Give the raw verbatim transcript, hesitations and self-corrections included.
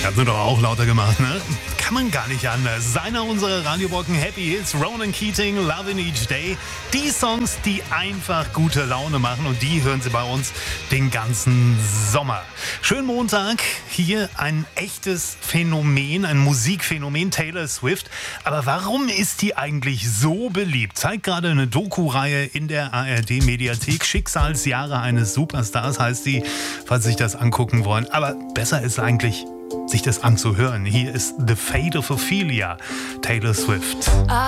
Haben sie doch auch lauter gemacht, ne? Kann man gar nicht anders. Seiner unserer Radiowolken Happy Hits, Ronan Keating, Love in Each Day. Die Songs, die einfach gute Laune machen und die hören Sie bei uns den ganzen Sommer. Schönen Montag. Hier ein echtes Phänomen, ein Musikphänomen, Taylor Swift. Aber warum ist die eigentlich so beliebt? Zeigt gerade eine Doku-Reihe in der A R D-Mediathek. Schicksalsjahre eines Superstars heißt sie, falls Sie sich das angucken wollen. Aber besser ist eigentlich, sich das anzuhören. Hier ist The Fate of Ophelia, Taylor Swift.